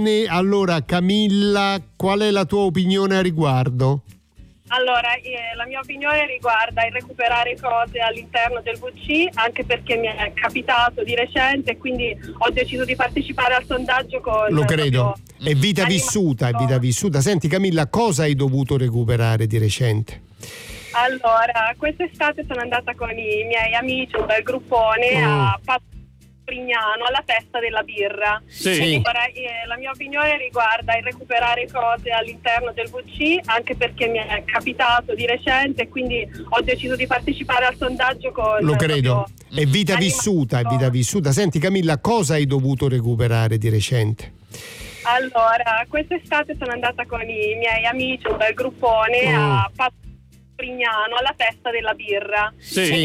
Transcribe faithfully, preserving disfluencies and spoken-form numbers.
Allora Camilla, qual è la tua opinione a riguardo? Allora, eh, la mia opinione riguarda il recuperare cose all'interno del V C, anche perché mi è capitato di recente, quindi ho deciso di partecipare al sondaggio con... Lo credo, è vita anima- vissuta, è vita vissuta. Senti Camilla, cosa hai dovuto recuperare di recente? Allora, quest'estate sono andata con i miei amici, un bel gruppone, Mm. a Prignano, alla festa della birra. Sì. Allora, eh, la mia opinione riguarda il recuperare cose all'interno del V C, anche perché mi è capitato di recente, quindi ho deciso di partecipare al sondaggio con... Lo credo, è vita anima- vissuta, è vita vissuta. Senti Camilla, cosa hai dovuto recuperare di recente? Allora, quest'estate sono andata con i miei amici, un bel gruppone, Mm. a Prignano, alla festa della birra. Sì.